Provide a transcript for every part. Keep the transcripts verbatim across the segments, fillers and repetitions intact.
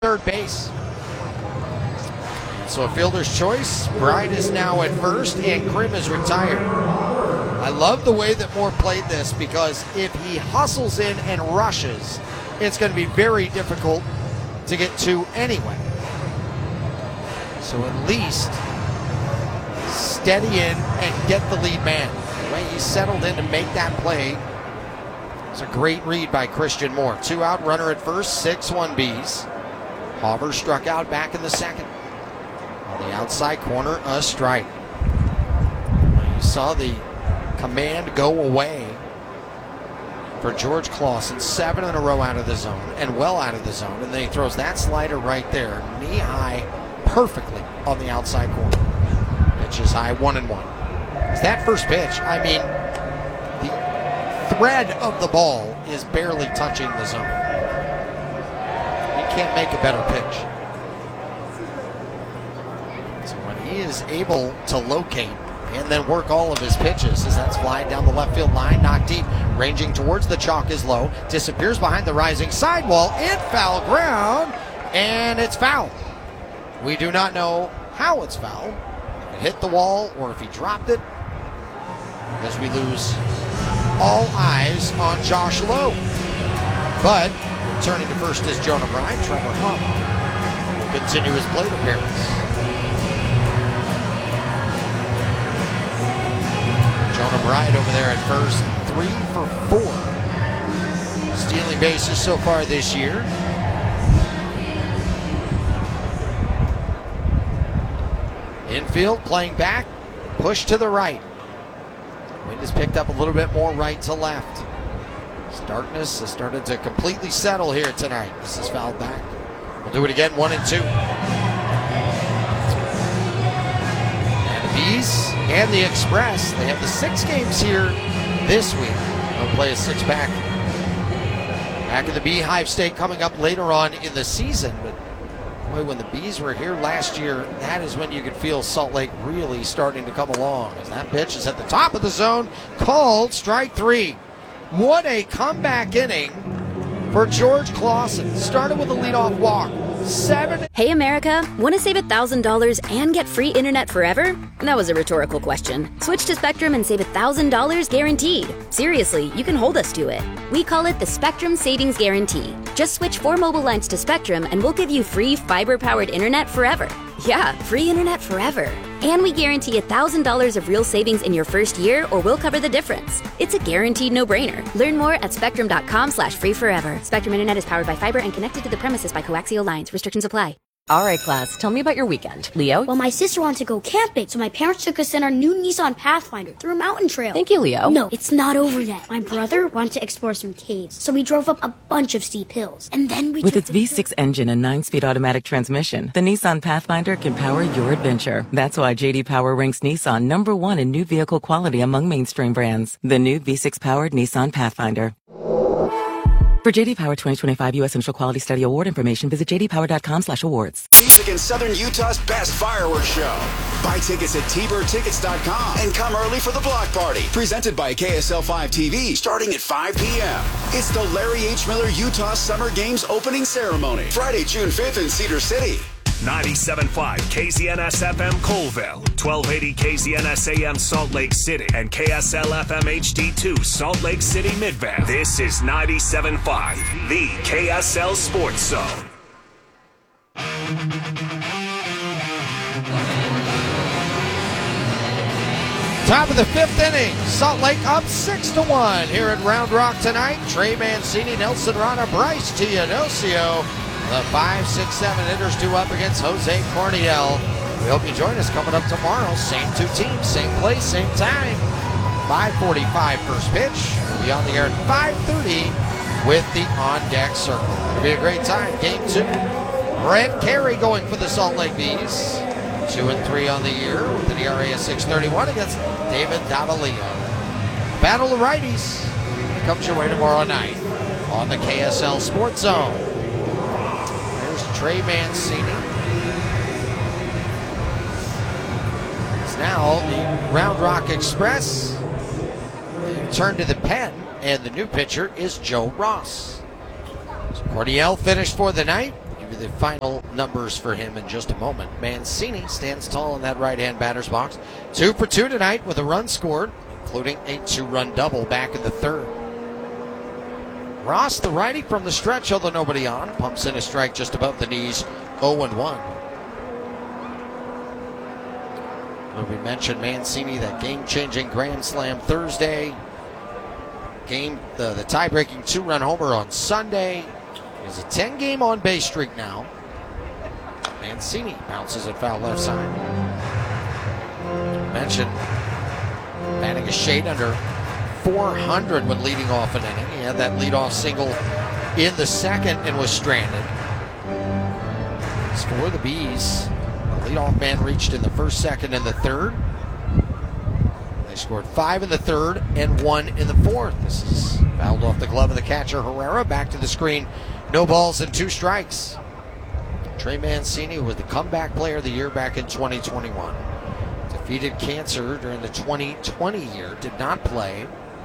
third base. So a fielder's choice. Bride is now at first, and Krim is retired. I love the way that Moore played this, because if he hustles in and rushes, it's going to be very difficult to get to anyway. So at least steady in and get the lead man. The way he settled in to make that play. It's a great read by Christian Moore. Two out, runner at first, six one Bs. Hauber struck out back in the second. On the outside corner, a strike. You saw the command go away for George Clausen. Seven in a row out of the zone, and well out of the zone. And then he throws that slider right there, knee high, perfectly on the outside corner. Pitch is high, one and one. It's that first pitch, I mean, the thread of the ball is barely touching the zone. You can't make a better pitch. So when he is able to locate and then work all of his pitches, as that's flying down the left field line, knocked deep, ranging towards the chalk is low, disappears behind the rising sidewall, in foul ground, and it's foul. We do not know how it's foul, if it hit the wall or if he dropped it, as we lose all eyes on Josh Lowe. But turning to first is Jonah Bride. Trevor Humm will continue his plate appearance. Jonah Bride over there at first, three for four. Stealing bases so far this year. Infield playing back, push to the right. Wind has picked up a little bit more right to left. This darkness has started to completely settle here tonight. This is fouled back. We'll do it again, one and two. And the Bees and the Express, they have the six games here this week. They'll play a six-pack back in the Beehive State coming up later on in the season. But boy, when the Bees were here last year, that is when you could feel Salt Lake really starting to come along. As that pitch is at the top of the zone, called strike three. What a comeback inning for George Clausen. Started with a leadoff walk. Seven. Hey America, want to save one thousand dollars and get free internet forever? That was a rhetorical question. Switch to Spectrum and save one thousand dollars guaranteed. Seriously, you can hold us to it. We call it the Spectrum Savings Guarantee. Just switch four mobile lines to Spectrum and we'll give you free fiber-powered internet forever. Yeah, free internet forever. And we guarantee one thousand dollars of real savings in your first year, or we'll cover the difference. It's a guaranteed no-brainer. Learn more at spectrum.com slash free forever. Spectrum Internet is powered by fiber and connected to the premises by coaxial lines. Restrictions apply. All right, class, tell me about your weekend. Leo? Well, my sister wanted to go camping, so my parents took us in our new Nissan Pathfinder through a mountain trail. Thank you, Leo. No, it's not over yet. My brother wanted to explore some caves, so we drove up a bunch of steep hills. And then we With took its the V six engine and nine-speed automatic transmission, the Nissan Pathfinder can power your adventure. That's why J D Power ranks Nissan number one in new vehicle quality among mainstream brands. The new V six-powered Nissan Pathfinder. For J D Power twenty twenty-five U S Central Quality Study Award information, visit j d power dot com slash awards. Music in Southern Utah's best fireworks show. Buy tickets at t bird tickets dot com and come early for the block party. Presented by K S L five T V, starting at five p.m. It's the Larry H. Miller Utah Summer Games opening ceremony. Friday, June fifth in Cedar City. ninety-seven point five K Z N S F M Colville, twelve eighty K Z N S A M Salt Lake City, and K S L F M H D two Salt Lake City Midvale. This is ninety-seven point five, the K S L Sports Zone. Top of the fifth inning, Salt Lake up six to one here at Round Rock tonight. Trey Mancini, Nelson Rana, Bryce Teodosio. The five, six, seven hitters due up against Jose Corniel. We hope you join us coming up tomorrow. Same two teams, same place, same time. five forty-five first pitch. We'll be on the air at five thirty with the on-deck circle. It'll be a great time. Game two. Brent Carey going for the Salt Lake Bees. Two and three on the year with an E R A of six thirty-one against David Davalillo. Battle of righties comes your way tomorrow night on the K S L Sports Zone. There's Trey Mancini. It's now the Round Rock Express. Turn to the pen, and the new pitcher is Joe Ross. So Cordial finished for the night. You give you the final numbers for him in just a moment. Mancini stands tall in that right-hand batter's box. Two for two tonight with a run scored, including a two-run double back in the third. Ross, the righty from the stretch, although nobody on, pumps in a strike just above the knees, oh and one. Well, we mentioned Mancini, that game-changing grand slam Thursday. Game, the, the tie-breaking two-run homer on Sunday. He's a ten-game on-base streak now. Mancini bounces at foul left side. Mentioned batting a shade under four hundred when leading off an inning. He had that leadoff single in the second and was stranded. As for the Bees, the leadoff man reached in the first, second, and the third. They scored five in the third and one in the fourth. This is fouled off the glove of the catcher, Herrera. Back to the screen. No balls and two strikes. Trey Mancini was the comeback player of the year back in twenty twenty-one. Defeated cancer during the twenty twenty year. Did not play.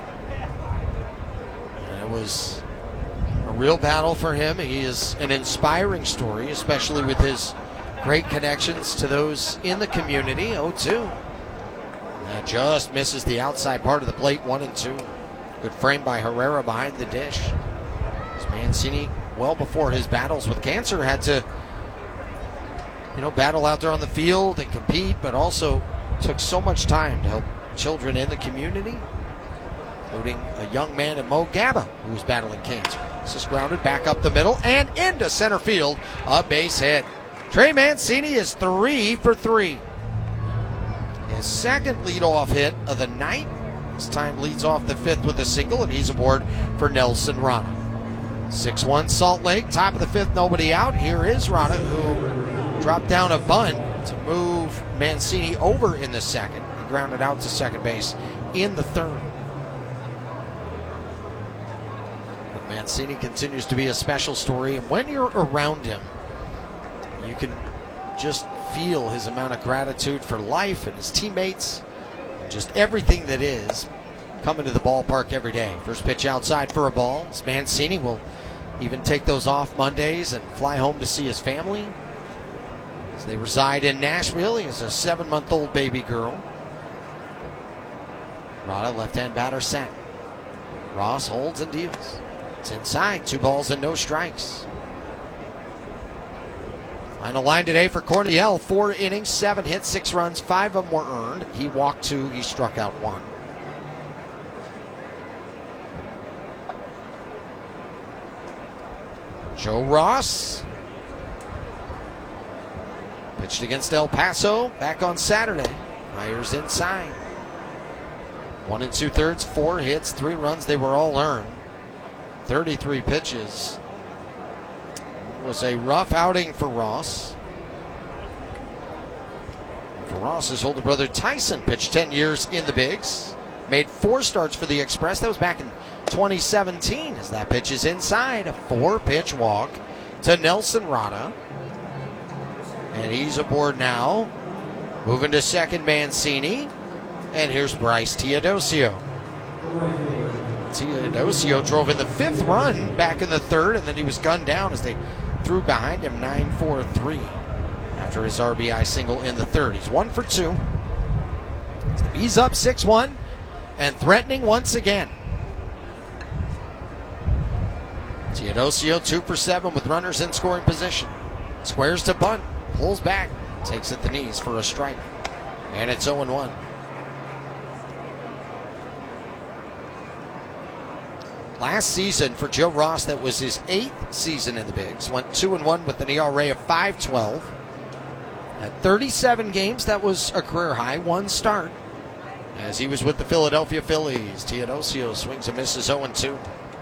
And it was a real battle for him. He is an inspiring story, especially with his great connections to those in the community. oh two. That just misses the outside part of the plate, one and two. Good frame by Herrera behind the dish. As Mancini, well before his battles with cancer, had to, you know, battle out there on the field and compete, but also took so much time to help children in the community, including a young man in Mo Gaba who was battling cancer. This is grounded back up the middle and into center field. A base hit. Trey Mancini is three for three. His second leadoff hit of the night. This time leads off the fifth with a single, and he's aboard for Nelson Rana. six one Salt Lake, top of the fifth, nobody out. Here is Rana, who dropped down a bunt to move Mancini over in the second. He grounded out to second base in the third. But Mancini continues to be a special story, and when you're around him, you can just feel his amount of gratitude for life and his teammates, and just everything that is coming to the ballpark every day. First pitch outside for a ball. Mancini will even take those off Mondays and fly home to see his family. As they reside in Nashville, he has a seven-month-old baby girl. Rada, left-hand batter, set. Ross holds and deals. It's inside, two balls and no strikes. Final line today for Corniel, four innings, seven hits, six runs, five of them were earned. He walked two, he struck out one. Joe Ross pitched against El Paso back on Saturday. Myers inside. One and two thirds, four hits, three runs. They were all earned. thirty-three pitches. It was a rough outing for Ross. For Ross, his older brother Tyson pitched ten years in the bigs. Made four starts for the Express. That was back in twenty seventeen. As that pitch is inside, a four-pitch walk to Nelson Rada. And he's aboard now. Moving to second, Mancini. And here's Bryce Teodosio. Teodosio drove in the fifth run back in the third, and then he was gunned down as they threw behind him nine four three after his R B I single in the third. He's one for two. He's up six one and threatening once again. Teodosio two for seven with runners in scoring position. Squares to bunt, pulls back, takes at the knees for a strike. And it's oh one. Last season for Joe Ross, that was his eighth season in the bigs. Went two and one with an E R A of five twelve. At thirty-seven games, that was a career high, one start. As he was with the Philadelphia Phillies, Teodosio swings and misses oh two.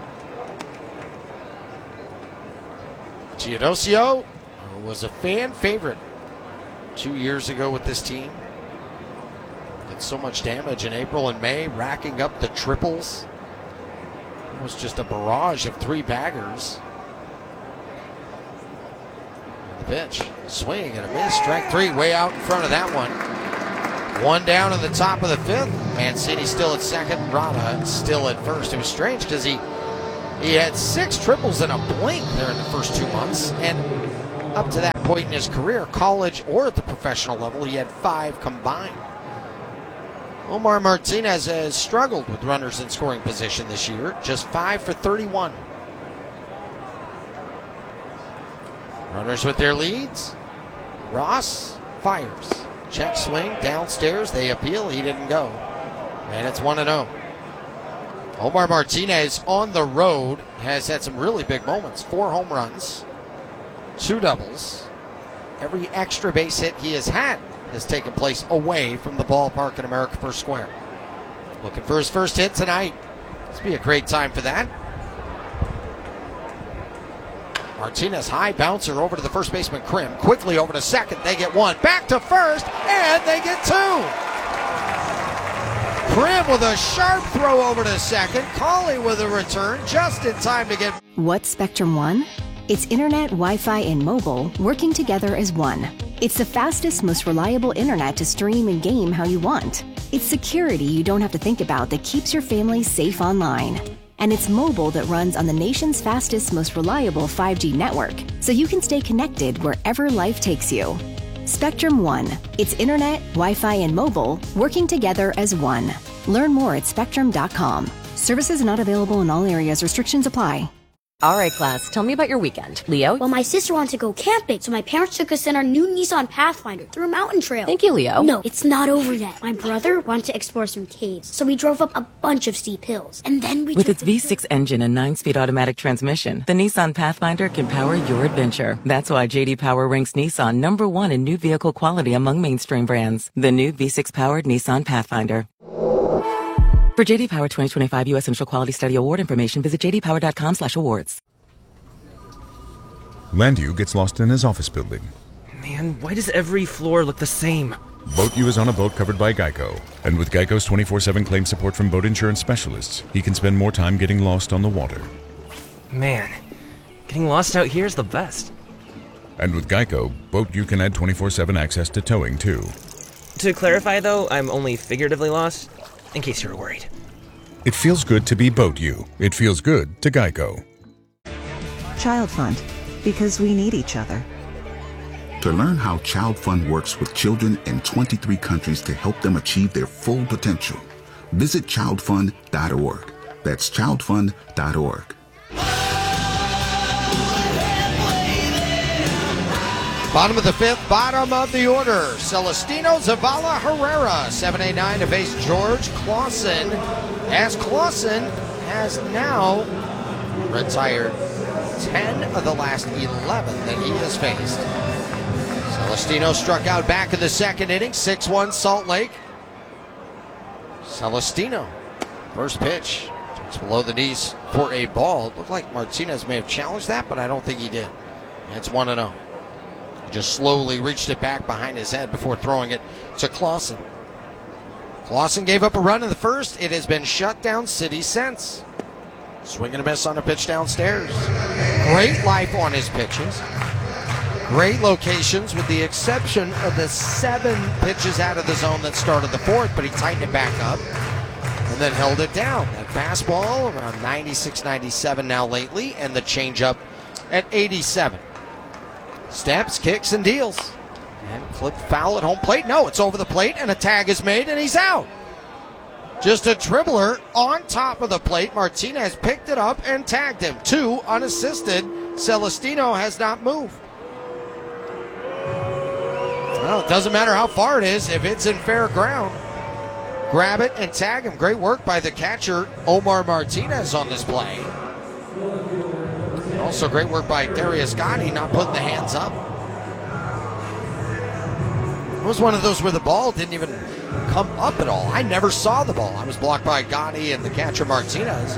Teodosio was a fan favorite two years ago with this team. Did so much damage in April and May, racking up the triples. It was just a barrage of three baggers. The pitch, swing and a miss. Strike three, way out in front of that one. One down in the top of the fifth. Mancini still at second. Rada still at first. It was strange because he he had six triples in a blink there in the first two months, and Up to that point in his career, college or at the professional level, he had five combined. Omar Martinez has struggled with runners in scoring position this year, just five for thirty-one. Runners with their leads. Ross fires. Check swing downstairs. They appeal. He didn't go. And it's one and oh. Omar Martinez on the road has had some really big moments. Four home runs, two doubles. Every extra base hit he has had has taken place away from the ballpark in America First Square. Looking for his first hit tonight. This will be a great time for that. Martinez, high bouncer over to the first baseman, Krim. Quickly over to second. They get one. Back to first, and they get two. Krim with a sharp throw over to second. Cauley with a return just in time to get... What's Spectrum One? It's internet, Wi-Fi, and mobile working together as one. It's the fastest, most reliable internet to stream and game how you want. It's security you don't have to think about that keeps your family safe online. And it's mobile that runs on the nation's fastest, most reliable five G network, so you can stay connected wherever life takes you. Spectrum One. It's internet, Wi-Fi, and mobile working together as one. Learn more at spectrum dot com. Services not available in all areas. Restrictions apply. All right, class, tell me about your weekend. Leo? Well, my sister wanted to go camping, so my parents took us in our new Nissan Pathfinder through a mountain trail. Thank you, Leo. No, it's not over yet. My brother wanted to explore some caves, so we drove up a bunch of steep hills. And then we With took its the- V six engine and nine-speed automatic transmission, the Nissan Pathfinder can power your adventure. That's why J D Power ranks Nissan number one in new vehicle quality among mainstream brands. The new V six-powered Nissan Pathfinder. For J D Power twenty twenty-five U S Initial Quality Study Award information, visit j d power dot com slash awards. Landu gets lost in his office building. Man, why does every floor look the same? BoatU is on a boat covered by Geico. And with Geico's twenty-four seven claim support from boat insurance specialists, he can spend more time getting lost on the water. Man, getting lost out here is the best. And with Geico, BoatU can add twenty-four seven access to towing, too. To clarify, though, I'm only figuratively lost, in case you were worried. It feels good to be BoatU. It feels good to Geico. Child Fund, because we need each other. To learn how Child Fund works with children in twenty-three countries to help them achieve their full potential, visit child fund dot org. That's child fund dot org. Bottom of the fifth, bottom of the order. Celestino Zavala Herrera, seven eight nine to face George Clausen, as Clausen has now retired ten of the last eleven that he has faced. Celestino struck out back in the second inning, six one Salt Lake. Celestino, first pitch, it's below the knees for a ball. It looked like Martinez may have challenged that, but I don't think he did. It's one and oh. He just slowly reached it back behind his head before throwing it to Clausen. Clausen gave up a run in the first. It has been shut down city since. Swing and a miss on a pitch downstairs. Great life on his pitches. Great locations with the exception of the seven pitches out of the zone that started the fourth, but he tightened it back up and then held it down. That fastball around ninety-six, ninety-seven now lately, and the changeup at eighty-seven. Steps, kicks, and deals. And flip foul at home plate. No, it's over the plate, and a tag is made, and he's out. Just a dribbler on top of the plate. Martinez picked it up and tagged him. Two unassisted. Celestino has not moved. Well, it doesn't matter how far it is if it's in fair ground. Grab it and tag him. Great work by the catcher, Omar Martinez, on this play. Also great work by Darius Gotti, not putting the hands up. It was one of those where the ball didn't even come up at all. I never saw the ball. I was blocked by Gotti and the catcher Martinez.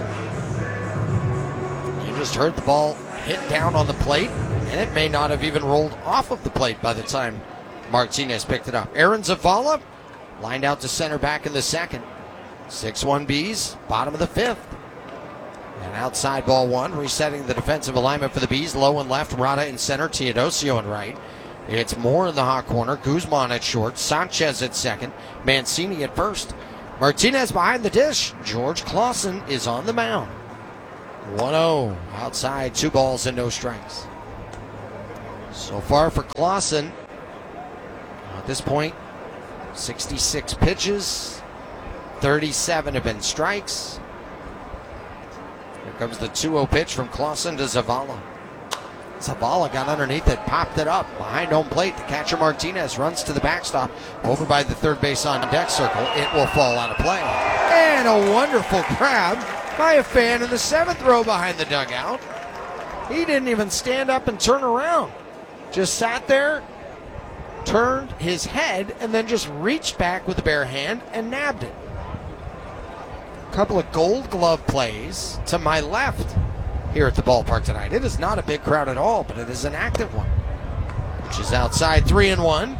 You just heard the ball hit down on the plate, and it may not have even rolled off of the plate by the time Martinez picked it up. Aaron Zavala lined out to center back in the second. six one Bees, bottom of the fifth. And outside ball one, resetting the defensive alignment for the Bees. Low and left, Rada in center, Teodosio in right. It's Moore in the hot corner, Guzman at short, Sanchez at second, Mancini at first. Martinez behind the dish. George Clausen is on the mound. one oh outside, two balls and no strikes. So far for Clausen, at this point, sixty-six pitches, thirty-seven have been strikes. Here comes the two oh pitch from Clausen to Zavala. Zavala got underneath it, popped it up behind home plate. The catcher Martinez runs to the backstop over by the third base on deck circle. It will fall out of play. And a wonderful grab by a fan in the seventh row behind the dugout. He didn't even stand up and turn around. Just sat there, turned his head, and then just reached back with the bare hand and nabbed it. A couple of gold glove plays to my left here at the ballpark tonight. It is not a big crowd at all, but it is an active one. Which is outside, three and one.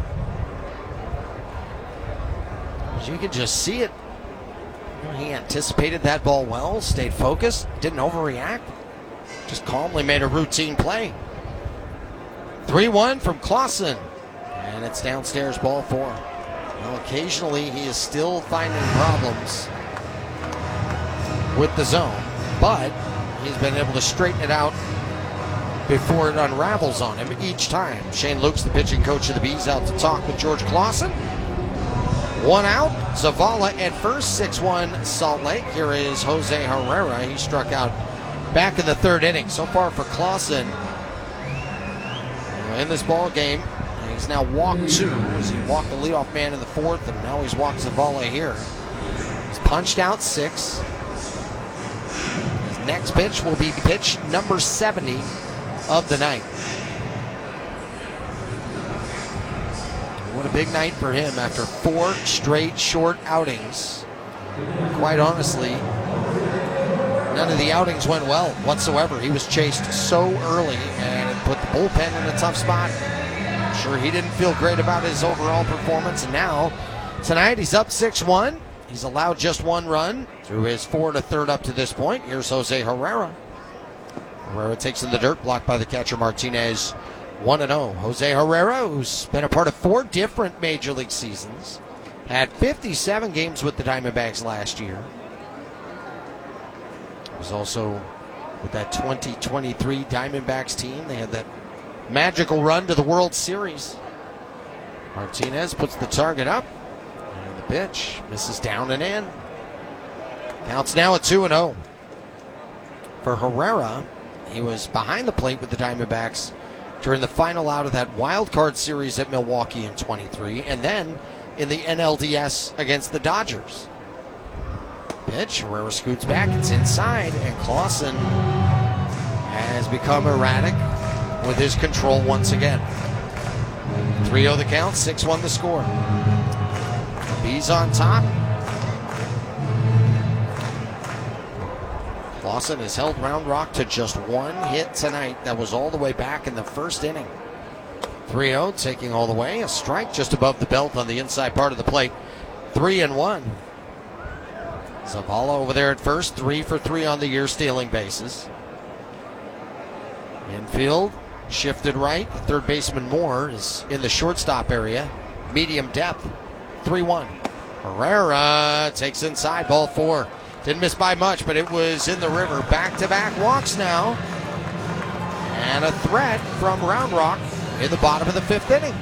As you can just see it. He anticipated that ball well, stayed focused, didn't overreact. Just calmly made a routine play. three one from Clausen. And it's downstairs, ball four. Well, occasionally he is still finding problems with the zone, but he's been able to straighten it out before it unravels on him each time. Shane Lukes, the pitching coach of the Bees, out to talk with George Clausen. One out, Zavala at first, six one Salt Lake. Here is Jose Herrera. He struck out back in the third inning. So far for Clausen in this ball game, he's now walked two as he walked the leadoff man in the fourth, and now he's walked Zavala here. He's punched out six. His next pitch will be pitch number seventy of the night. What a big night for him after four straight short outings. Quite honestly, none of the outings went well whatsoever. He was chased so early and it put the bullpen in a tough spot. I'm sure he didn't feel great about his overall performance. And now, tonight, he's up six one. He's allowed just one run through his four to third up to this point. Here's Jose Herrera. Herrera takes in the dirt, blocked by the catcher Martinez. one and oh. Jose Herrera, who's been a part of four different major league seasons, had fifty-seven games with the Diamondbacks last year. Was also with that twenty twenty-three Diamondbacks team. They had that magical run to the World Series. Martinez puts the target up. And the pitch misses down and in. Counts now at two and oh. For Herrera, he was behind the plate with the Diamondbacks during the final out of that wild card series at Milwaukee in twenty-three, and then in the N L D S against the Dodgers. Pitch, Herrera scoots back, it's inside, and Clausen has become erratic with his control once again. three oh the count, six one the score. Bees on top. Clausen has held Round Rock to just one hit tonight. That was all the way back in the first inning. three oh, taking all the way. A strike just above the belt on the inside part of the plate. three and one. Zavala over there at first, three for three on the year stealing bases. Infield, shifted right. Third baseman Moore is in the shortstop area. Medium depth, three one. Herrera takes inside, ball four. Didn't miss by much, but it was in the river. Back-to-back walks now. And a threat from Round Rock in the bottom of the fifth inning.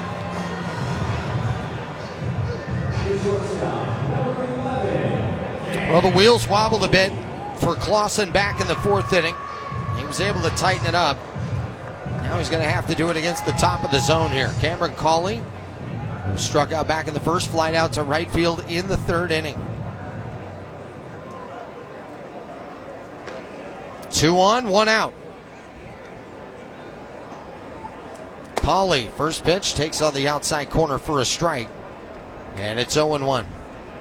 Well, the wheels wobbled a bit for Clausen back in the fourth inning. He was able to tighten it up. Now he's going to have to do it against the top of the zone here. Cameron Cawley, who struck out back in the first, flight out to right field in the third inning. Two on, one out. Cawley, first pitch, takes on the outside corner for a strike. And it's oh and one.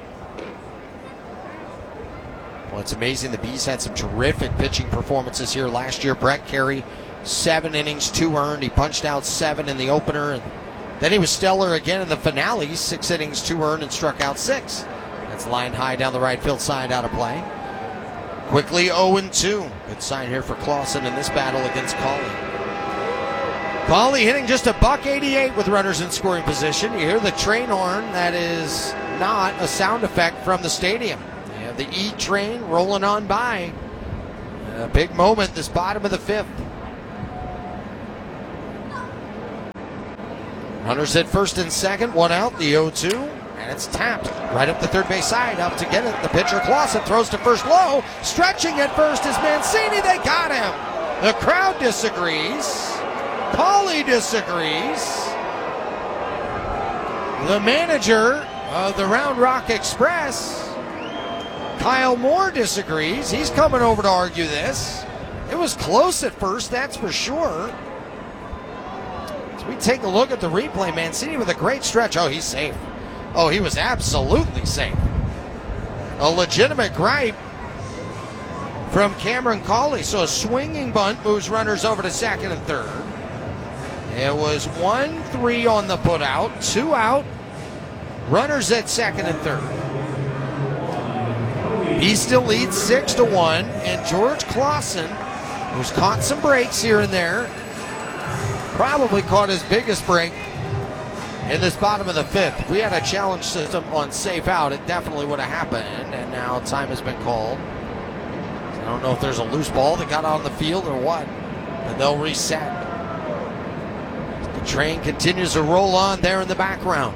Well, it's amazing. The Bees had some terrific pitching performances here last year. Brett Carey, seven innings, two earned. He punched out seven in the opener. And then he was stellar again in the finale. Six innings, two earned, and struck out six. That's lined high down the right field side, out of play. Quickly oh and two. Good sign here for Clausen in this battle against Cawley. Cawley hitting just a buck eighty-eight with runners in scoring position. You hear the train horn. That is not a sound effect from the stadium. You have the E train rolling on by. A big moment this bottom of the fifth. Runners at first and second, one out, the oh two, and it's tapped right up the third base side. Up to get it, the pitcher Clausen throws to first low. Stretching at first is Mancini. They got him. The crowd disagrees. Paulie disagrees. The manager of the Round Rock Express, Kyle Moore, disagrees. He's coming over to argue this. It was close at first, that's for sure. As we take a look at the replay, Mancini with a great stretch. Oh, he's safe. Oh, he was absolutely safe. A legitimate gripe from Cameron Cawley. So a swinging bunt moves runners over to second and third. It was one three on the putout, two out, runners at second and third. He still leads six to one, and George Clausen, who's caught some breaks here and there, probably caught his biggest break in this bottom of the fifth. If we had a challenge system on safe out, it definitely would have happened, and now time has been called. I don't know if there's a loose ball that got out on the field or what, but they'll reset. The train continues to roll on there in the background.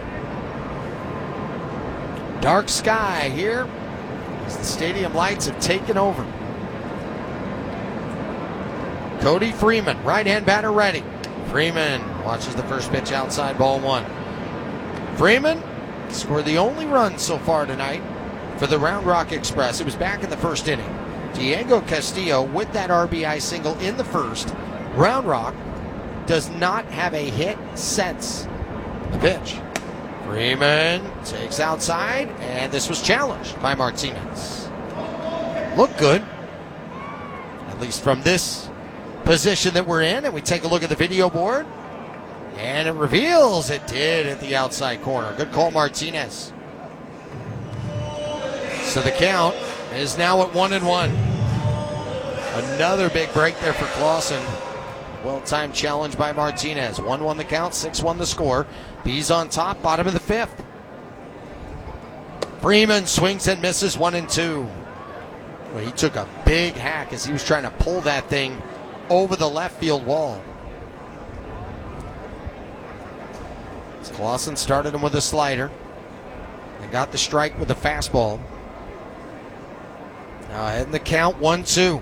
Dark sky here as the stadium lights have taken over. Cody Freeman, right-hand batter ready. Freeman watches the first pitch outside, ball one. Freeman scored the only run so far tonight for the Round Rock Express. It was back in the first inning. Diego Castillo with that R B I single in the first. Round Rock does not have a hit since the pitch. Freeman takes outside, and this was challenged by Martinez. Looked good, at least from this position that we're in, and we take a look at the video board, and it reveals it did at the outside corner. Good call, Martinez. So the count is now at one and one. Another big break there for Clausen. Well-timed challenge by Martinez. one one the count, six one the score. Bees on top, bottom of the fifth. Freeman swings and misses, one and two. Well, he took a big hack as he was trying to pull that thing over the left field wall. Clausen started him with a slider and got the strike with a fastball. Now ahead in the count, one two.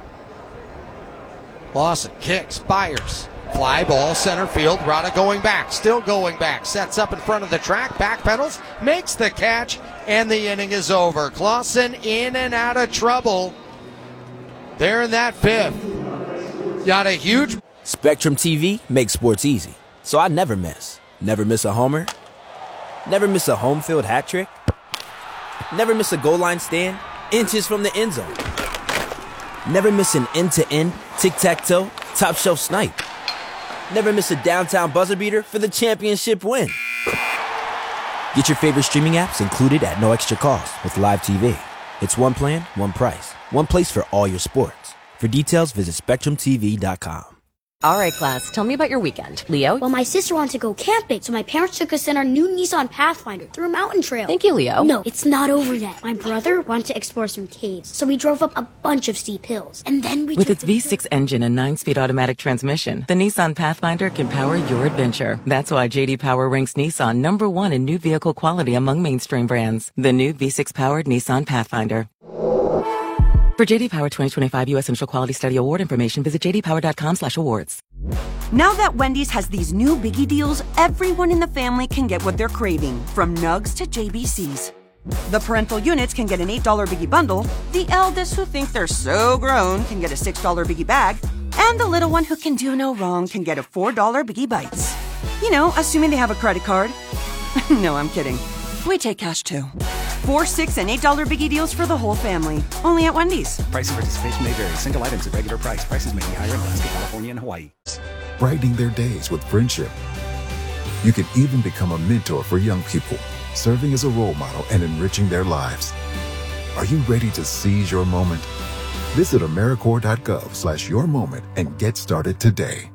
Clausen kicks, fires. Fly ball, center field. Rada going back, still going back. Sets up in front of the track, backpedals, makes the catch, and the inning is over. Clausen in and out of trouble there in that fifth. Got a huge... Spectrum T V makes sports easy, so I never miss. Never miss a homer. Never miss a home field hat trick. Never miss a goal line stand inches from the end zone. Never miss an end-to-end, tic-tac-toe, top-shelf snipe. Never miss a downtown buzzer beater for the championship win. Get your favorite streaming apps included at no extra cost with Live T V. It's one plan, one price, one place for all your sports. For details, visit Spectrum T V dot com. All right, class, tell me about your weekend. Leo? Well, my sister wanted to go camping, so my parents took us in our new Nissan Pathfinder through a mountain trail. Thank you, Leo. No, it's not over yet. My brother wanted to explore some caves, so we drove up a bunch of steep hills. And then we With took its V six engine and nine-speed automatic transmission, the Nissan Pathfinder can power your adventure. That's why J D Power ranks Nissan number one in new vehicle quality among mainstream brands. The new V six-powered Nissan Pathfinder. For J D Power twenty twenty-five U S Initial Quality Study Award information, visit j d power dot com slash awards. Now that Wendy's has these new biggie deals, everyone in the family can get what they're craving, from nugs to J B Cs. The parental units can get an eight dollar biggie bundle, the eldest who think they're so grown can get a six dollar biggie bag, and the little one who can do no wrong can get a four dollar biggie bites. You know, assuming they have a credit card. No, I'm kidding. We take cash too. Four, six, and eight dollar biggie deals for the whole family. Only at Wendy's. Price and participation may vary. Single items at regular price. Prices may be higher in Alaska, California, and Hawaii. Brightening their days with friendship. You can even become a mentor for young people, serving as a role model and enriching their lives. Are you ready to seize your moment? Visit AmeriCorps dot gov slash your moment and get started today.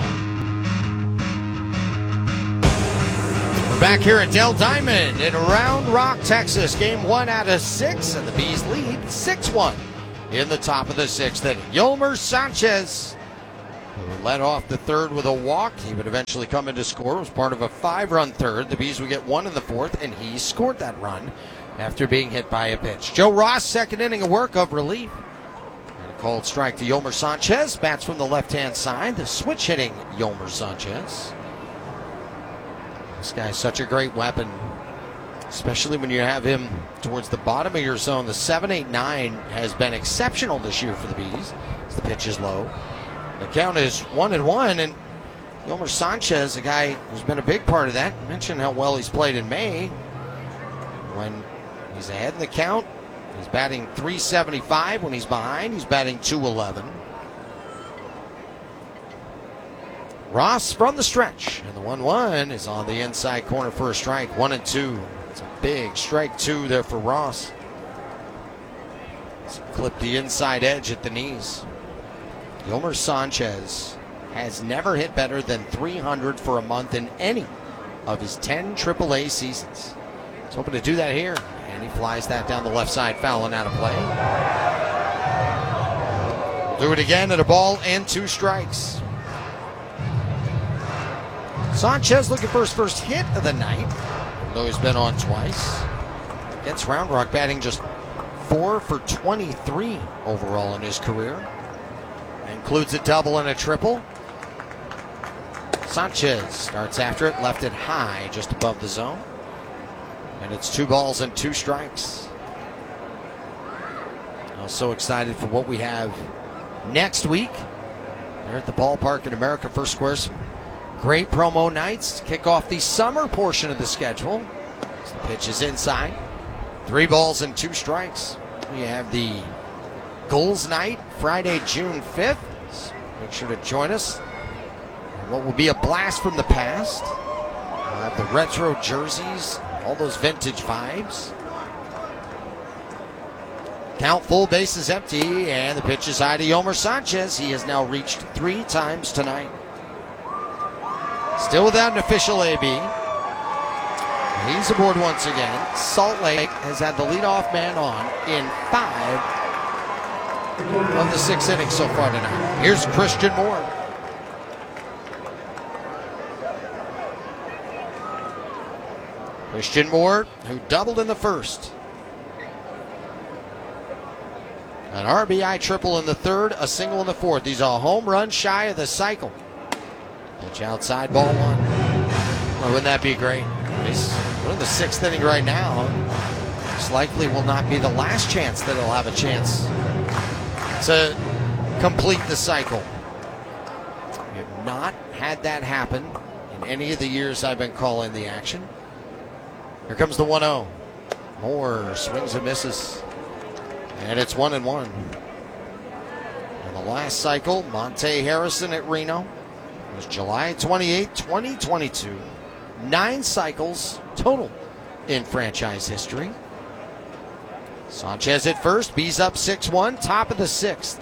Back here at Dell Diamond in Round Rock, Texas. Game one out of six, and the Bees lead six one in the top of the sixth inning. Yolmer Sanchez, who led off the third with a walk. He would eventually come in to score. It was part of a five-run third. The Bees would get one in the fourth, and he scored that run after being hit by a pitch. Joe Ross, second inning of work of relief. And a called strike to Yolmer Sanchez. Bats from the left-hand side. The switch-hitting Yolmer Sanchez. This guy's such a great weapon, especially when you have him towards the bottom of your zone. The seven eight nine has been exceptional this year for the Bees. The pitch is low. The count is one and one, and Yolmer Sanchez, a guy who's been a big part of that. I mentioned how well he's played in May. When he's ahead in the count, he's batting three seventy-five. When he's behind, he's batting two eleven. Ross from the stretch, and the one one is on the inside corner for a strike. One and two. It's a big strike two there for Ross. Let's clip the inside edge at the knees. Yolmer Sanchez has never hit better than three hundred for a month in any of his ten triple A seasons. He's hoping to do that here, and he flies that down the left side, foul and out of play. Do it again at a ball and two strikes. Sanchez looking for his first hit of the night, though he's been on twice. Against Round Rock, batting just four for twenty-three overall in his career. Includes a double and a triple. Sanchez starts after it, left it high, just above the zone. And it's two balls and two strikes. I'm so excited for what we have next week. They're at the ballpark in America First Square. Some great promo nights to kick off the summer portion of the schedule. As the pitch is inside. Three balls and two strikes. We have the Goals Night, Friday, June fifth. So make sure to join us. What will be a blast from the past. We'll have the retro jerseys, all those vintage vibes. Count full, bases empty, and the pitch is high to Yolmer Sanchez. He has now reached three times tonight. Still without an official A B. He's aboard once again. Salt Lake has had the leadoff man on in five of the six innings so far tonight. Here's Christian Moore. Christian Moore, who doubled in the first. An R B I triple in the third, a single in the fourth. He's a home run shy of the cycle. Pitch outside, ball one. Well, wouldn't that be great? He's in the sixth inning right now. Most likely will not be the last chance that he'll have a chance to complete the cycle. We have not had that happen in any of the years I've been calling the action. Here comes the one oh. Moore swings and misses. And it's one and one. In the last cycle, Monte Harrison at Reno. It was July twenty-eighth, twenty twenty-two. Nine cycles total in franchise history. Sanchez at first, Bees up six one, top of the sixth.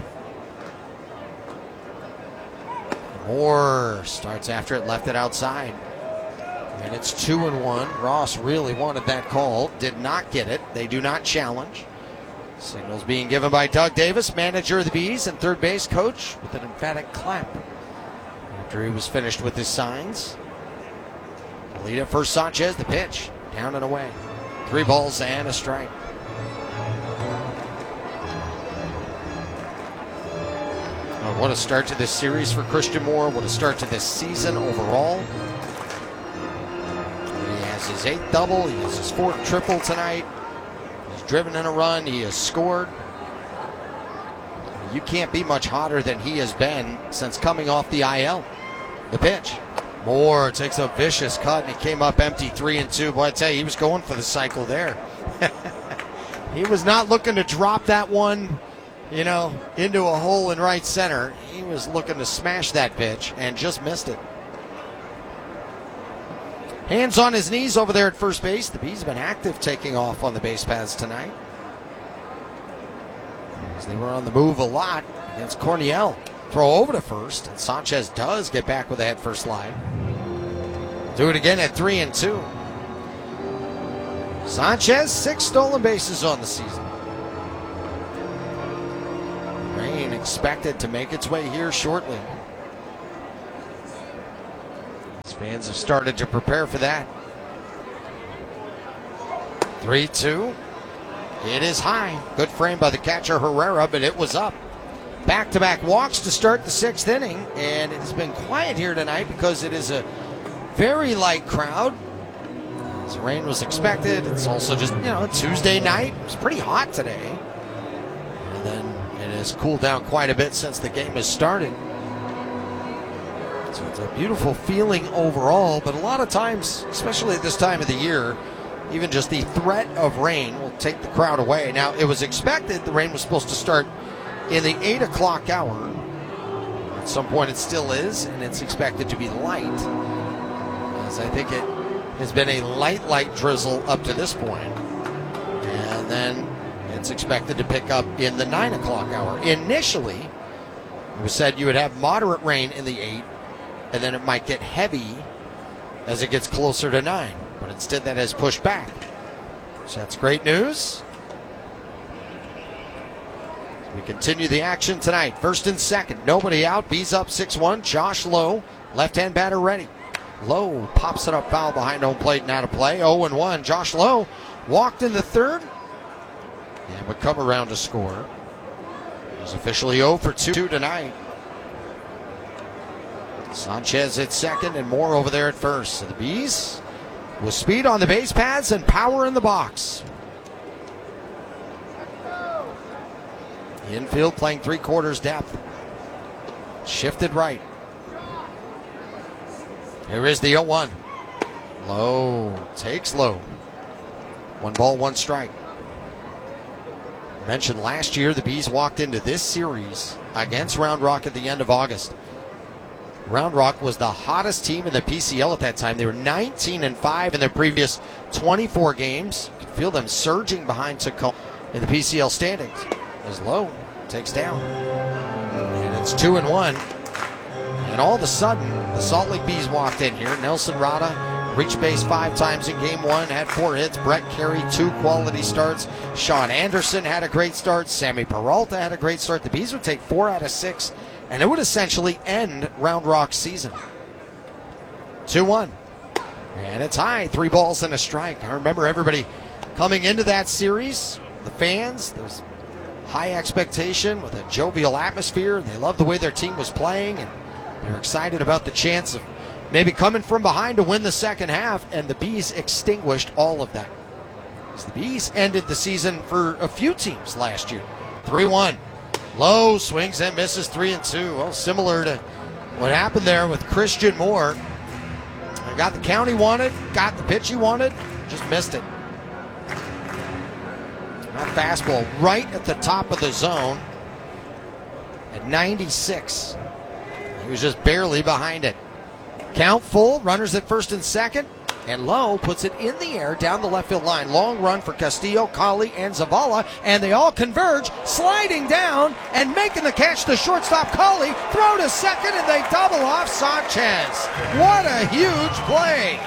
Moore starts after it, left it outside. And it's two and one. Ross really wanted that call, did not get it. They do not challenge. Signals being given by Doug Davis, manager of the Bees and third base coach, with an emphatic clap after he was finished with his signs. Lead it for Sanchez, the pitch, down and away. Three balls and a strike. Oh, what a start to this series for Christian Moore. What a start to this season overall. He has his eighth double. He has his fourth triple tonight. He's driven in a run. He has scored. You can't be much hotter than he has been since coming off the I L. The pitch. Moore takes a vicious cut, and he came up empty, three and two. Boy, I tell you, he was going for the cycle there. He was not looking to drop that one, you know, into a hole in right center. He was looking to smash that pitch and just missed it. Hands on his knees over there at first base. The Bees have been active taking off on the base paths tonight, as they were on the move a lot against Cornell. Throw over to first, and Sanchez does get back with a head first slide. Do it again at three and two. Sanchez, six stolen bases on the season. Rain expected to make its way here shortly. Fans have started to prepare for that. three two. It is high. Good frame by the catcher Herrera, but it was up. Back-to-back walks to start the sixth inning, and it has been quiet here tonight because it is a very light crowd. As rain was expected. It's also just, you know, a Tuesday night. It was pretty hot today. And then it has cooled down quite a bit since the game has started. So it's a beautiful feeling overall, but a lot of times, especially at this time of the year, even just the threat of rain will take the crowd away. Now, it was expected the rain was supposed to start in the eight o'clock hour. At some point it still is, and it's expected to be light, as I think it has been a light, light drizzle up to this point. And then it's expected to pick up in the nine o'clock hour. Initially, it was said you would have moderate rain in the eight, and then it might get heavy as it gets closer to nine. But instead that has pushed back. So that's great news. We continue the action tonight. First and second. Nobody out. Bees up six one. Josh Lowe, left-hand batter ready. Lowe pops it up foul behind home plate and out of play. oh and one. Josh Lowe walked in the third and would come around to score. He's officially oh for two tonight. Sanchez at second and Moore over there at first. So the Bees with speed on the base paths and power in the box. The infield playing three quarters depth. Shifted right. Here is the oh one. Low takes low. One ball, one strike. I mentioned last year the Bees walked into this series against Round Rock at the end of August. Round Rock was the hottest team in the P C L at that time. They were nineteen and five in their previous twenty-four games. You could feel them surging behind Tacoma in the P C L standings. As Lowe takes down. And it's two and one. And all of a sudden, the Salt Lake Bees walked in here. Nelson Rada reached base five times in game one, had four hits. Brett Carey, two quality starts. Sean Anderson had a great start. Sammy Peralta had a great start. The Bees would take four out of six. And it would essentially end Round Rock's season. two one. And it's high. Three balls and a strike. I remember everybody coming into that series. The fans, there's high expectation with a jovial atmosphere. They loved the way their team was playing. And they're excited about the chance of maybe coming from behind to win the second half. And the Bees extinguished all of that. As the Bees ended the season for a few teams last year. three one. Lowe swings and misses three and two. Well, similar to what happened there with Christian Moore. Got the count he wanted, got the pitch he wanted, just missed it. That fastball right at the top of the zone at ninety-six. He was just barely behind it. Count full, runners at first and second. And Lowe puts it in the air down the left field line. Long run for Castillo, Colley, and Zavala. And they all converge, sliding down and making the catch to shortstop Colley. Throw to second, and they double off Sanchez. What a huge play.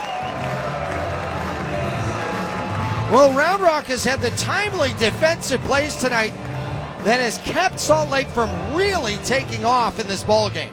Well, Round Rock has had the timely defensive plays tonight that has kept Salt Lake from really taking off in this ballgame.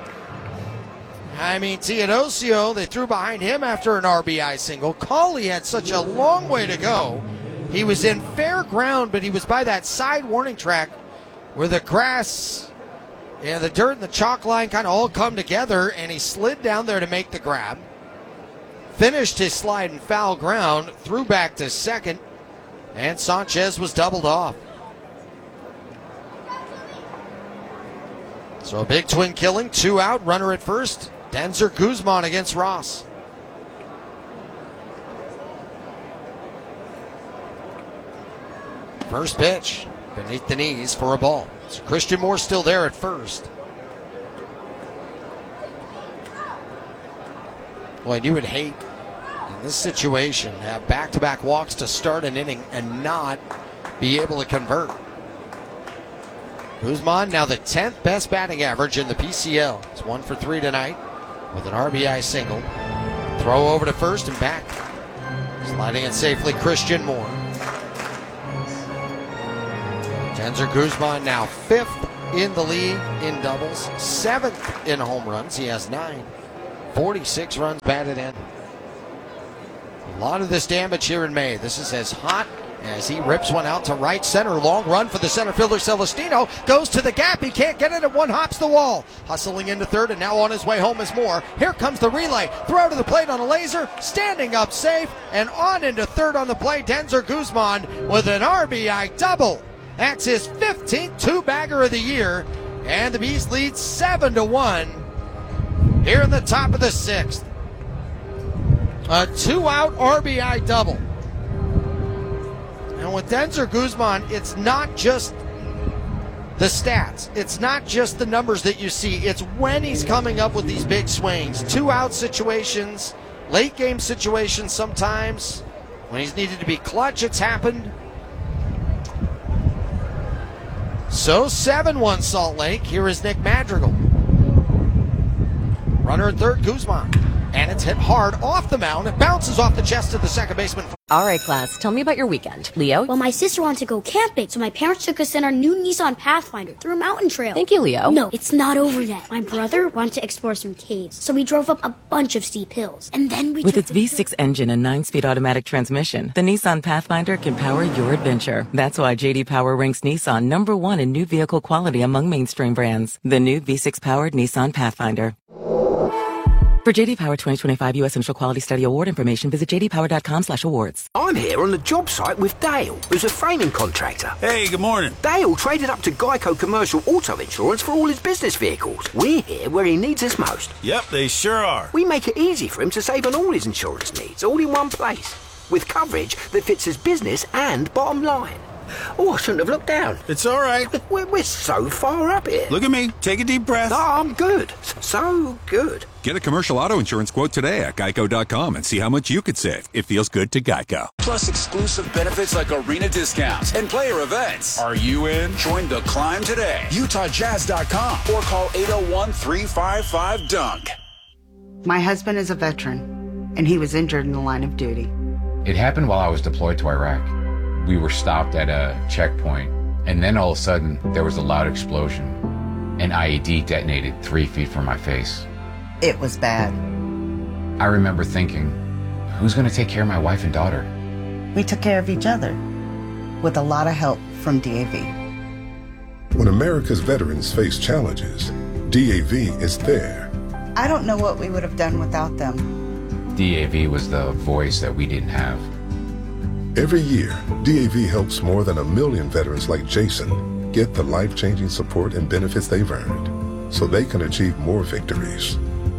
I mean, Teodosio, they threw behind him after an R B I single. Colley had such a long way to go. He was in fair ground, but he was by that side warning track where the grass and the dirt and the chalk line kind of all come together, and he slid down there to make the grab. Finished his slide in foul ground, threw back to second, and Sanchez was doubled off. So a big twin killing, two out, runner at first. Denzer Guzman against Ross. First pitch beneath the knees for a ball. So Christian Moore still there at first. Boy, you would hate in this situation have back-to-back walks to start an inning and not be able to convert. Guzman now the tenth best batting average in the P C L. It's one for three tonight with an R B I single. Throw over to first and back. Sliding it safely, Christian Moore. Denzer Guzman now fifth in the league in doubles, seventh in home runs. He has nine. forty-six runs batted in. A lot of this damage here in May. This is as hot as he rips one out to right center. Long run for the center fielder, Celestino. Goes to the gap. He can't get it, and one hops the wall. Hustling into third, and now on his way home is Moore. Here comes the relay. Throw to the plate on a laser. Standing up safe, and on into third on the play. Denzer Guzman with an R B I double. That's his fifteenth two-bagger of the year. And the Bees lead seven to one here in the top of the sixth. A two-out R B I double. And with Denzer Guzman, it's not just the stats. It's not just the numbers that you see. It's when he's coming up with these big swings. Two-out situations, late-game situations sometimes. When he's needed to be clutch, it's happened. So seven one Salt Lake. Here is Nick Madrigal. Runner at third, Guzman. And it's hit hard off the mound. It bounces off the chest of the second baseman. All right, class, tell me about your weekend. Leo? Well, my sister wanted to go camping, so my parents took us in our new Nissan Pathfinder through a mountain trail. Thank you, Leo. No, it's not over yet. My brother wanted to explore some caves, so we drove up a bunch of steep hills. And then we With took its V six engine and nine-speed automatic transmission, the Nissan Pathfinder can power your adventure. That's why J D Power ranks Nissan number one in new vehicle quality among mainstream brands. The new V six-powered Nissan Pathfinder. For J D Power twenty twenty-five U S Initial Quality Study Award information, visit j d power dot com slash awards. I'm here on the job site with Dale, who's a framing contractor. Hey, good morning. Dale traded up to Geico Commercial Auto Insurance for all his business vehicles. We're here where he needs us most. Yep, they sure are. We make it easy for him to save on all his insurance needs, all in one place, with coverage that fits his business and bottom line. Oh, I shouldn't have looked down. It's all right. We're, we're so far up here. Look at me. Take a deep breath. No, I'm good. So good. Get a commercial auto insurance quote today at geico dot com and see how much you could save. It feels good to Geico. Plus exclusive benefits like arena discounts and player events. Are you in? Join the climb today. Utah Jazz dot com or call eight oh one, three five five, dunk. My husband is a veteran, and he was injured in the line of duty. It happened while I was deployed to Iraq. We were stopped at a checkpoint, and then all of a sudden, there was a loud explosion. An I E D detonated three feet from my face. It was bad. I remember thinking, who's going to take care of my wife and daughter? We took care of each other, with a lot of help from D A V. When America's veterans face challenges, D A V is there. I don't know what we would have done without them. D A V was the voice that we didn't have. Every year, D A V helps more than a million veterans like Jason get the life-changing support and benefits they've earned so they can achieve more victories.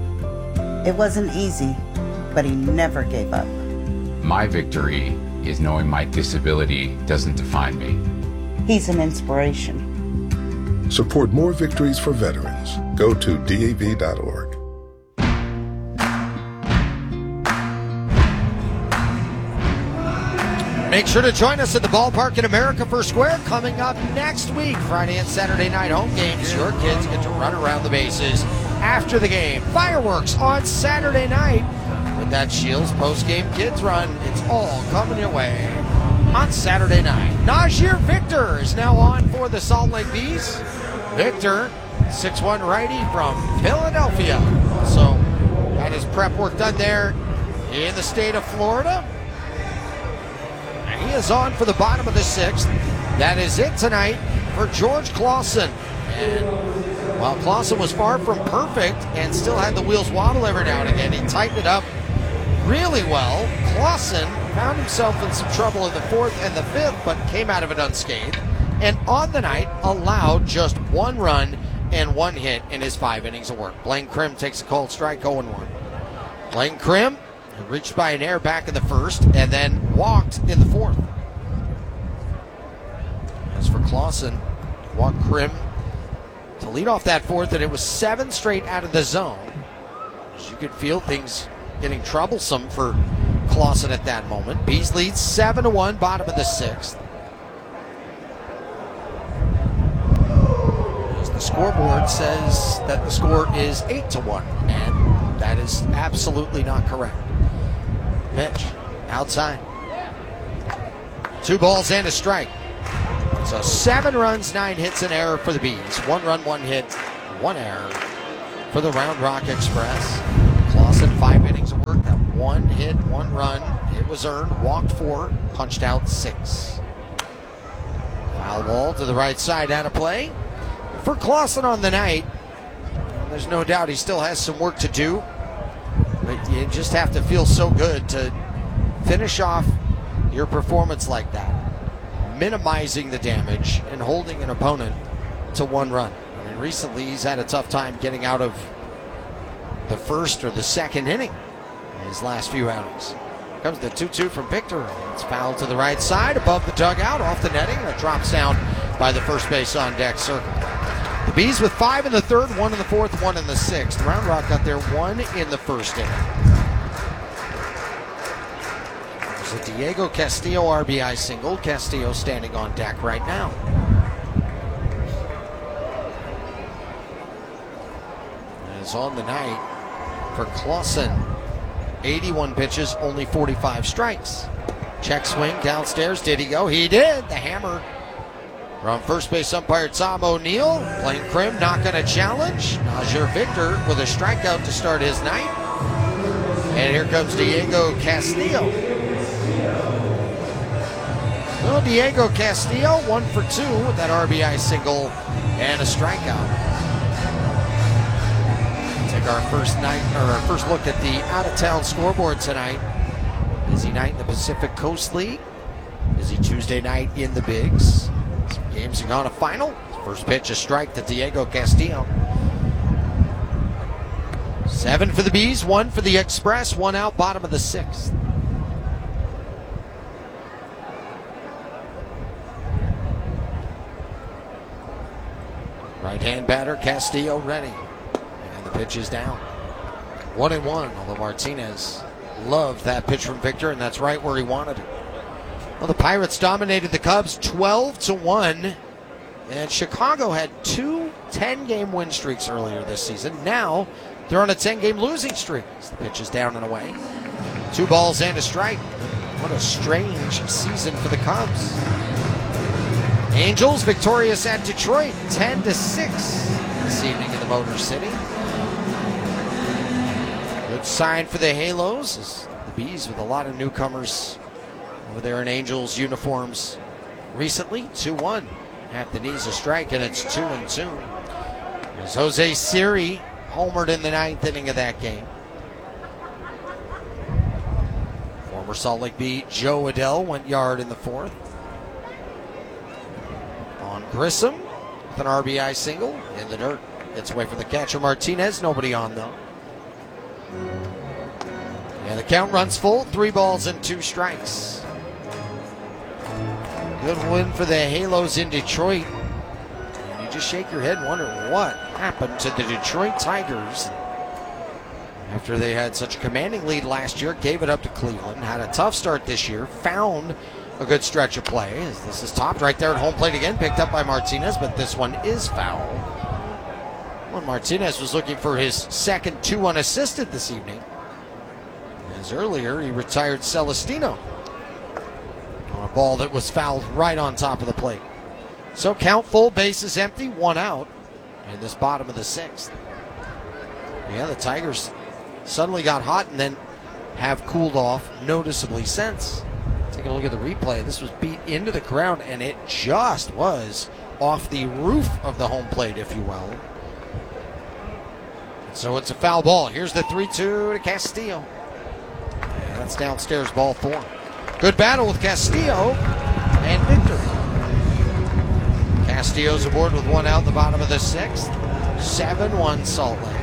It wasn't easy, but he never gave up. My victory is knowing my disability doesn't define me. He's an inspiration. Support more victories for veterans. Go to D A V dot org. Make sure to join us at the ballpark in America First Square coming up next week. Friday and Saturday night home games. Your kids get to run around the bases after the game. Fireworks on Saturday night with that Shields post-game kids run. It's all coming your way on Saturday night. Najir Victor is now on for the Salt Lake Bees. Victor, six one righty from Philadelphia. So had his prep work done there in the state of Florida. He is on for the bottom of the sixth. That is it tonight for George Clausen. And while Clausen was far from perfect and still had the wheels wobble every now and again, he tightened it up really well. Clausen found himself in some trouble in the fourth and the fifth, but came out of it unscathed. And on the night, allowed just one run and one hit in his five innings of work. Blaine Krim takes a cold strike, oh and one. Blaine Krim reached by an air back in the first and then walked in the fourth. As for Clausen, walked Krim to lead off that fourth, and it was seven straight out of the zone. As you could feel things getting troublesome for Clausen at that moment. Bees lead seven to one, bottom of the sixth. As the scoreboard says that the score is eight to one, and that is absolutely not correct. Pitch outside. Two balls and a strike. So seven runs, nine hits, an error for the Bees. One run, one hit, one error for the Round Rock Express. Clausen Clausen, five innings of work. That one hit, one run. It was earned. Walked four, punched out six. Foul ball to the right side, out of play. For Clausen on the night, there's no doubt he still has some work to do. But you just have to feel so good to finish off your performance like that. Minimizing the damage and holding an opponent to one run. I mean, recently he's had a tough time getting out of the first or the second inning in his last few outings. Comes the two two from Victor. It's fouled to the right side, above the dugout, off the netting, and it drops down by the first base on deck circle. The Bees with five in the third, one in the fourth, one in the sixth. Round Rock got their one in the first inning. There's a Diego Castillo R B I single. Castillo standing on deck right now. As on the night for Clausen, eighty-one pitches, only forty-five strikes. Check swing downstairs. Did he go? He did. The hammer from first base umpire Tom O'Neill. Blaine Crim not going to challenge. Najir Victor with a strikeout to start his night. And here comes Diego Castillo. Well, Diego Castillo, one for two with that R B I single and a strikeout. Take our first night, or our first look at the out-of-town scoreboard tonight. Busy night in the Pacific Coast League. Busy Tuesday night in the Bigs. Some games have gone to final. First pitch, a strike to Diego Castillo. Seven for the Bees, one for the Express, one out, bottom of the sixth. Right-hand batter, Castillo ready. And the pitch is down. One and one, although Martinez loved that pitch from Victor, and that's right where he wanted it. Well, the Pirates dominated the Cubs twelve to one, and Chicago had two ten-game win streaks earlier this season. Now they're on a ten-game losing streak. The pitch is down and away. Two balls and a strike. What a strange season for the Cubs. Angels victorious at Detroit, ten to six this evening in the Motor City. Good sign for the Halos, as the Bees with a lot of newcomers over there in Angels uniforms recently. two one. At the knees a strike, and it's two and two. As Jose Siri homered in the ninth inning of that game. Former Salt Lake Bee Joe Adell went yard in the fourth. On Grissom with an R B I single in the dirt. Gets away from the catcher Martinez. Nobody on though. And the count runs full. Three balls and two strikes. Good win for the Halos in Detroit. And you just shake your head and wonder what happened to the Detroit Tigers after they had such a commanding lead last year. Gave it up to Cleveland. Had a tough start this year. Found a good stretch of play. This is topped right there at home plate again. Picked up by Martinez, but this one is foul. Well, Martinez was looking for his second two unassisted this evening. As earlier, he retired Celestino on a ball that was fouled right on top of the plate. So count full, bases empty, one out in this bottom of the sixth. Yeah, the Tigers suddenly got hot and then have cooled off noticeably since. Take a look at the replay. This was beat into the ground, and it just was off the roof of the home plate, if you will. So it's a foul ball. Here's the three two to Castillo. And that's downstairs, ball four. Good battle with Castillo and Victor. Castillo's aboard with one out in the bottom of the sixth. seven one Salt Lake.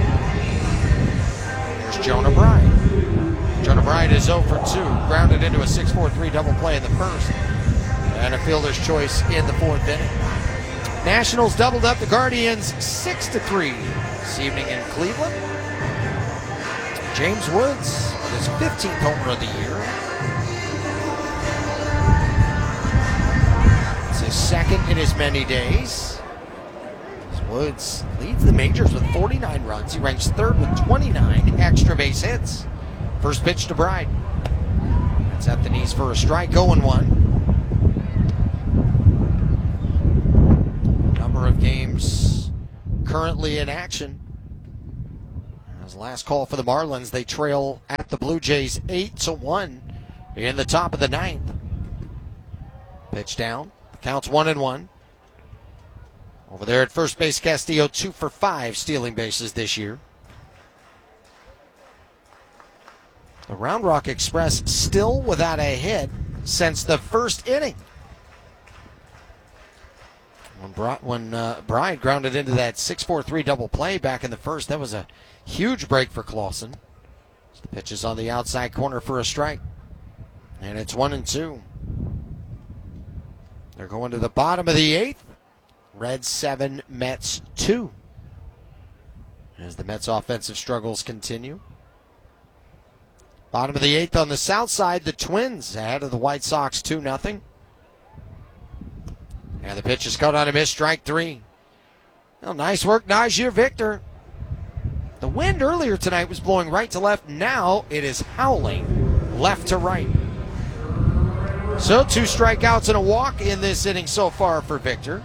Here's Jonah Bride. Jonah Bride is oh for two. Grounded into a six four three double play in the first. And a fielder's choice in the fourth inning. Nationals doubled up the Guardians six to three this evening in Cleveland. James Woods with his fifteenth homer of the year. It's his second in as many days. Woods leads the majors with forty-nine runs. He ranks third with twenty-nine extra base hits. First pitch to Bride. It's at the knees for a strike, oh and one. Number of games currently in action. As last call for the Marlins, they trail at the Blue Jays eight to one in the top of the ninth. Pitch down. Counts one and one. Over there at first base, Castillo two for five stealing bases this year. The Round Rock Express still without a hit since the first inning. When, Bri- when uh, Bryant grounded into that six four three double play back in the first, that was a huge break for Clausen. The pitch is on the outside corner for a strike. And it's one and two. They're going to the bottom of the eighth. Reds seven, Mets two. As the Mets offensive struggles continue. Bottom of the eighth on the south side, the Twins ahead of the White Sox two nothing. And the pitch is caught on a miss, strike three. Well, nice work, Najir Victor. The wind earlier tonight was blowing right to left. Now it is howling left to right. So two strikeouts and a walk in this inning so far for Victor.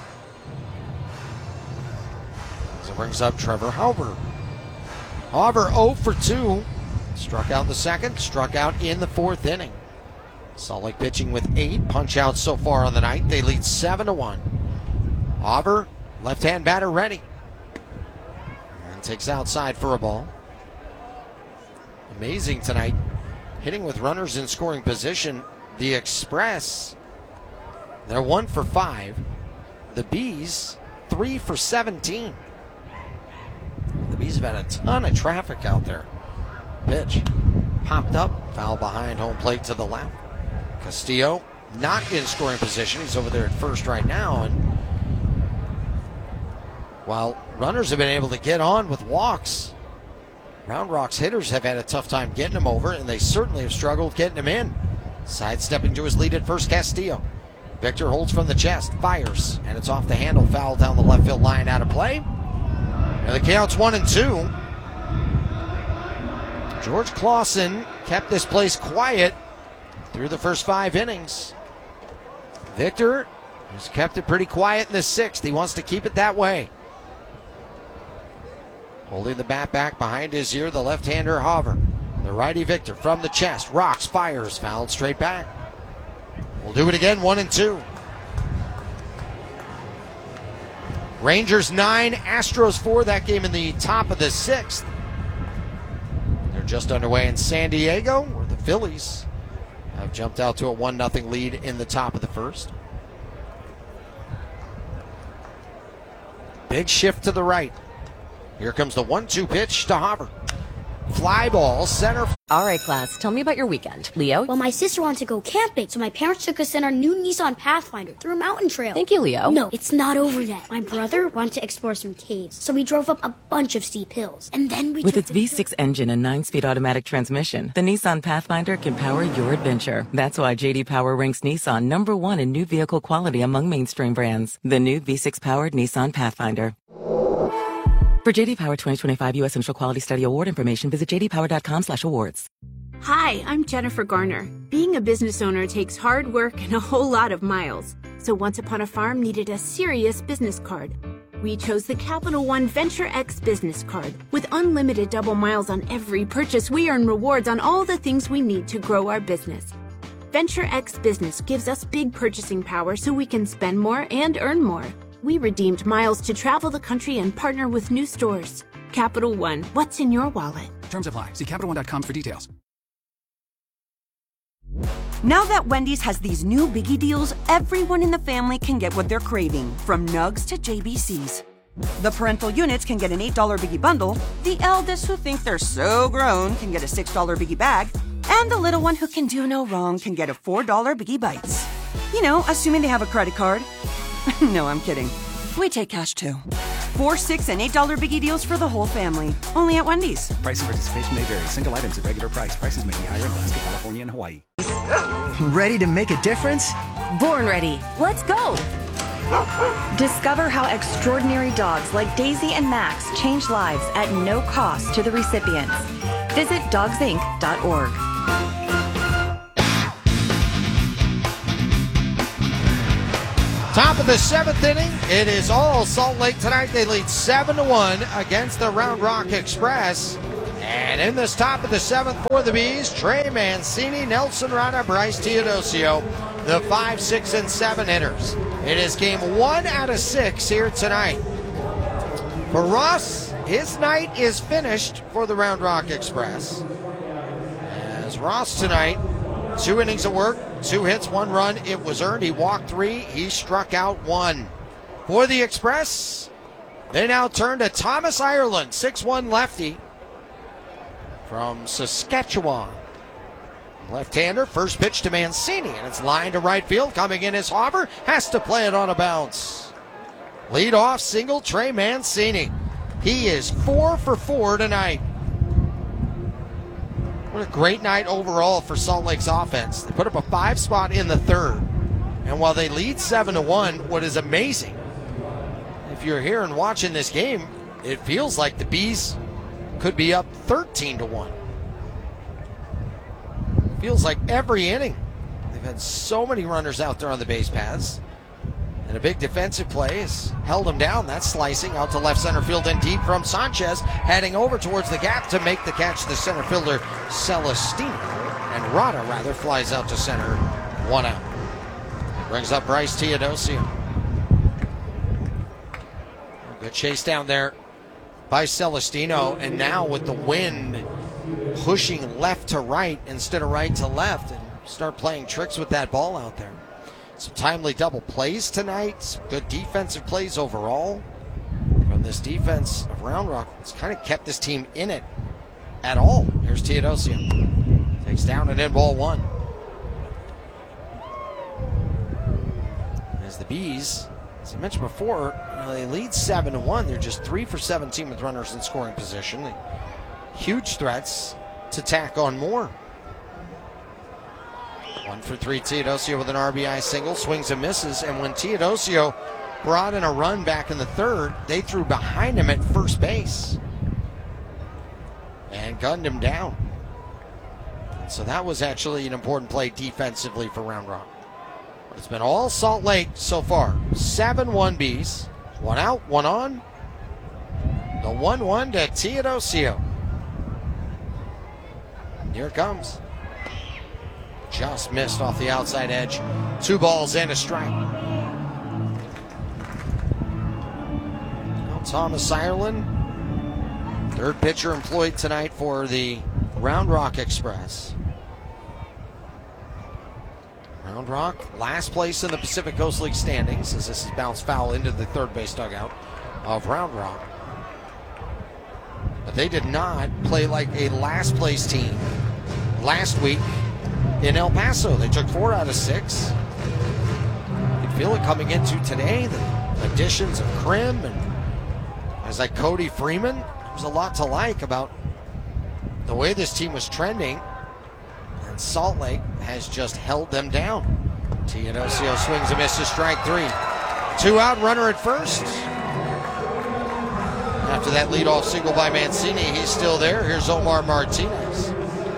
So brings up Trevor Hauber. Hauber oh for two. Struck out in the second, struck out in the fourth inning. Salt Lake pitching with eight punch outs so far on the night. They lead seven to one. Hauber, left-hand batter ready. And takes outside for a ball. Amazing tonight. Hitting with runners in scoring position. The Express, they're one for five. The Bees, three for seventeen. The Bees have had a ton of traffic out there. Pitch popped up, foul behind home plate to the left. Castillo not in scoring position. He's over there at first right now. And while runners have been able to get on with walks, Round Rock's hitters have had a tough time getting them over, and they certainly have struggled getting them in. Sidestepping to his lead at first, Castillo. Victor holds from the chest, fires, and it's off the handle, foul down the left field line, out of play. And the count's one and two. George Clausen kept this place quiet through the first five innings. Victor has kept it pretty quiet in the sixth. He wants to keep it that way. Holding the bat back behind his ear, the left-hander Hauber. The righty Victor from the chest, rocks, fires, fouled straight back. We'll do it again, one and two. Rangers nine, Astros four, that game in the top of the sixth. They're just underway in San Diego, where the Phillies have jumped out to a one nothing lead in the top of the first. Big shift to the right. Here comes the one two pitch to Hauber. Fly ball, center. All right, class, tell me about your weekend. Leo? Well, my sister wanted to go camping, so my parents took us in our new Nissan Pathfinder through a mountain trail. Thank you, Leo. No, it's not over yet. My brother wanted to explore some caves, so we drove up a bunch of steep hills. And then we With took its V six engine and nine-speed automatic transmission, the Nissan Pathfinder can power your adventure. That's why J D Power ranks Nissan number one in new vehicle quality among mainstream brands. The new V six-powered Nissan Pathfinder. For J D Power twenty twenty-five U S Central Quality Study Award information, visit j d power dot com slash awards. Hi, I'm Jennifer Garner. Being a business owner takes hard work and a whole lot of miles. So Once Upon a Farm needed a serious business card. We chose the Capital One Venture X business card. With unlimited double miles on every purchase, we earn rewards on all the things we need to grow our business. Venture X Business gives us big purchasing power so we can spend more and earn more. We redeemed miles to travel the country and partner with new stores. Capital One, what's in your wallet? Terms apply. See Capital One dot com for details. Now that Wendy's has these new biggie deals, everyone in the family can get what they're craving, from nugs to J B Cs. The parental units can get an eight dollar biggie bundle, the eldest who think they're so grown can get a six dollar biggie bag, and the little one who can do no wrong can get a four dollar biggie bites. You know, assuming they have a credit card. No, I'm kidding. We take cash too. Four, six, and eight dollar biggie deals for the whole family. Only at Wendy's. Price and participation may vary. Single items at regular price. Prices may be higher in Alaska, California, and Hawaii. Ready to make a difference? Born ready. Let's go. Discover how extraordinary dogs like Daisy and Max change lives at no cost to the recipients. Visit dogs inc dot org. Top of the seventh inning, it is all Salt Lake tonight. They lead seven to one against the Round Rock Express. And in this top of the seventh for the Bees, Trey Mancini, Nelson Rada, Bryce Teodosio, the five, six, and seven hitters. It is game one out of six here tonight. For Ross, his night is finished for the Round Rock Express. As Ross tonight, two innings of work, two hits, one run. It was earned. He walked three. He struck out one. For the Express, they now turn to Thomas Ireland, six one lefty from Saskatchewan. Left-hander, first pitch to Mancini, and it's lined to right field. Coming in is Hauber, has to play it on a bounce. Lead off single, Trey Mancini. He is four for four tonight. What a great night overall for Salt Lake's offense. They put up a five spot in the third. And while they lead seven to one, what is amazing, if you're here and watching this game, it feels like the Bees could be up thirteen to one. Feels like every inning they've had so many runners out there on the base paths. And a big defensive play has held them down. That's slicing out to left center field and deep from Sanchez, heading over towards the gap to make the catch. The center fielder, Celestino. And Rada, rather, flies out to center. One out. Brings up Bryce Teodosio. Good chase down there by Celestino. And now with the wind pushing left to right instead of right to left, and start playing tricks with that ball out there. Some timely double plays tonight. Some good defensive plays overall from this defense of Round Rock. It's kind of kept this team in it at all. Here's Teodosio. Takes down an in ball one. As the Bees, as I mentioned before, you know, they lead seven to one. They're just three for seventeen with runners in scoring position. They, huge threats to tack on more. One for three, Teodosio with an R B I single, swings and misses. And when Teodosio brought in a run back in the third, they threw behind him at first base and gunned him down. So that was actually an important play defensively for Round Rock. But it's been all Salt Lake so far. seven one Bees. One out, one on. The one one to Teodosio. Here it comes. Just missed off the outside edge. Two balls and a strike. Now Thomas Ireland, third pitcher employed tonight for the Round Rock Express. Round Rock, last place in the Pacific Coast League standings, as this is bounced foul into the third base dugout of Round Rock. But they did not play like a last place team last week in El Paso. They took four out of six. You can feel it coming into today. The additions of Krim and guys like Cody Freeman. There's a lot to like about the way this team was trending. And Salt Lake has just held them down. Teodosio swings and misses, strike three. Two out, runner at first. After that leadoff single by Mancini, he's still there. Here's Omar Martinez.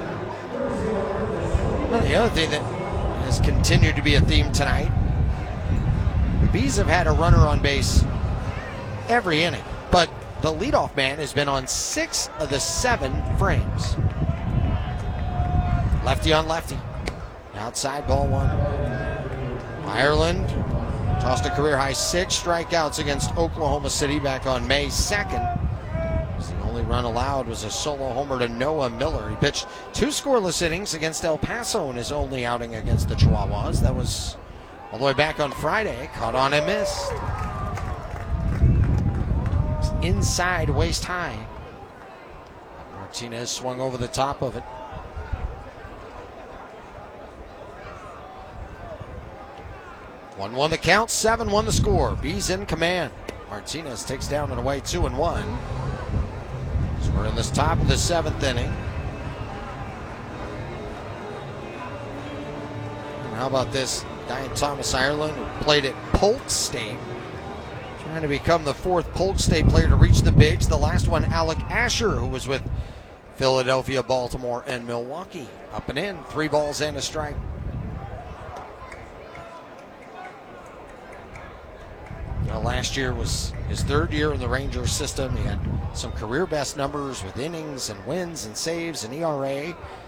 Well, the other thing that has continued to be a theme tonight, the Bees have had a runner on base every inning, but the leadoff man has been on six of the seven frames. Lefty on lefty. Outside, ball one. Ireland tossed a career-high six strikeouts against Oklahoma City back on May second. The only run allowed was a solo homer to Noah Miller. He pitched two scoreless innings against El Paso in his only outing against the Chihuahuas. That was all the way back on Friday. Caught on and missed. Inside, waist high. Martinez swung over the top of it. one one the count, seven one the score. Bees in command. Martinez takes down and away two and one. So we're in this top of the seventh inning. And how about this guy Thomas Ireland, who played at Polk State, trying to become the fourth Polk State player to reach the bigs. The last one, Alec Asher, who was with Philadelphia, Baltimore, and Milwaukee. Up and in, three balls and a strike. know, last year was his third year in the Rangers system. He had some career best numbers with innings and wins and saves and E R A.